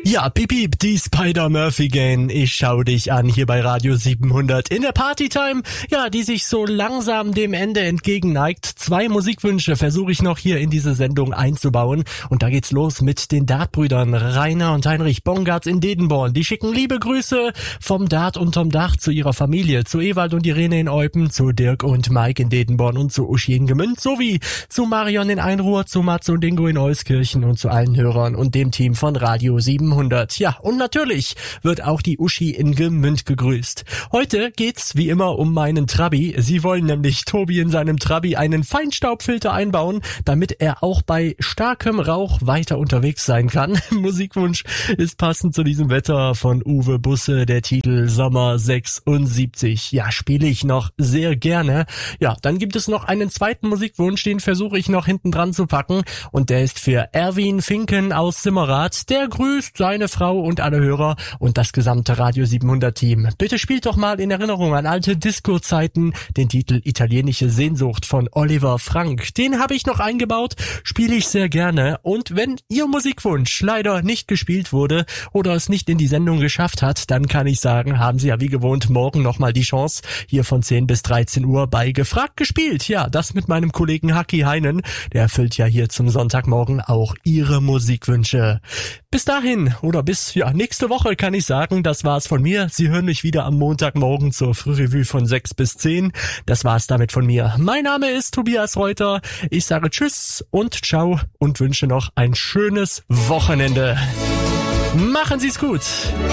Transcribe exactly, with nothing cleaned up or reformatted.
Ja, piep, piep, die Spider-Murphy-Gang. Ich schau dich an hier bei Radio siebenhundert in der Partytime, ja, die sich so langsam dem Ende entgegenneigt. Zwei Musikwünsche versuche ich noch hier in diese Sendung einzubauen. Und da geht's los mit den Dart-Brüdern Rainer und Heinrich Bongartz in Dedenborn. Die schicken liebe Grüße vom Dart unterm Dach zu ihrer Familie, zu Ewald und Irene in Eupen, zu Dirk und Mike in Dedenborn und zu Uschi in Gemünd, sowie zu Marion in Einruhr, zu Mats und Ingo in Euskirchen und zu allen Hörern und dem Team von Radio siebenhundert. Ja, und natürlich wird auch die Uschi in Gemünd gegrüßt. Heute geht's wie immer um meinen Trabi. Sie wollen nämlich Tobi in seinem Trabi einen Feinstaubfilter einbauen, damit er auch bei starkem Rauch weiter unterwegs sein kann. Musikwunsch ist passend zu diesem Wetter von Uwe Busse, der Titel Sommer sechsundsiebzig. Ja, spiele ich noch sehr gerne. Ja, dann gibt es noch einen zweiten Musikwunsch, den versuche ich noch hinten dran zu packen, und der ist für Erwin Finken aus Simmerath. Der grüßt seine Frau und alle Hörer und das gesamte Radio siebenhundert Team. Bitte spielt doch mal in Erinnerung an alte Disco-Zeiten den Titel Italienische Sehnsucht von Oliver Frank. Den habe ich noch eingebaut, spiele ich sehr gerne. Und wenn Ihr Musikwunsch leider nicht gespielt wurde oder es nicht in die Sendung geschafft hat, dann kann ich sagen, haben Sie ja wie gewohnt morgen nochmal die Chance, hier von zehn bis dreizehn Uhr bei Gefragt gespielt. Ja, das mit meinem Kollegen Haki Heinen, der erfüllt ja hier zum Sonntagmorgen auch Ihre Musikwünsche. Bis dahin oder bis ja nächste Woche kann ich sagen, das war's von mir. Sie hören mich wieder am Montagmorgen zur Frührevue von sechs bis zehn. Das war's damit von mir. Mein Name ist Tobias Reuter. Ich sage Tschüss und Ciao und wünsche noch ein schönes Wochenende. Machen Sie's gut.